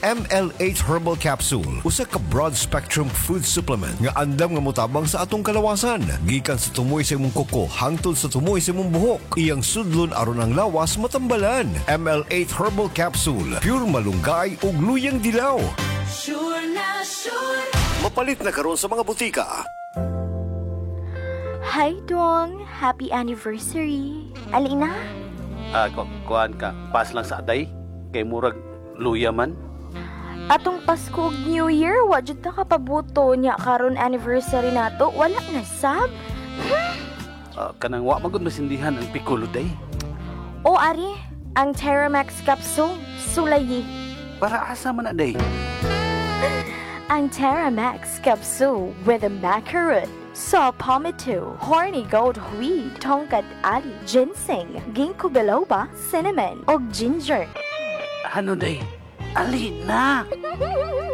ML8 Herbal Capsule, usa ka broad spectrum food supplement nga andam nga motabang sa atong kalawasan. Gikan sa tumoy sa imong kuko hangtod sa tumoy sa imong buhok. Iyang sudlon aron ang lawas matambalan. ML8 Herbal Capsule, pure malunggay ug luyang dilaw. Sure na sure. Mapalit na karon sa mga butika. Hi, Dong. Happy anniversary. Alina? Kuan ka, pas lang sa aday, kay murag luya man. Atong Pasko ug New Year, wajud na kapabuto niya karon anniversary nato. Wala na sab. Kanang wa magud masindihan ang pikulo day. O ari, ang Terramax capsule, sulayi. Para asa man na day. Ang Terramax capsule with a macaroon, saw palmito, horny gold hui, tongkat ali, ginseng, ginkgo biloba, cinnamon, og ginger. Ano day? Ali na!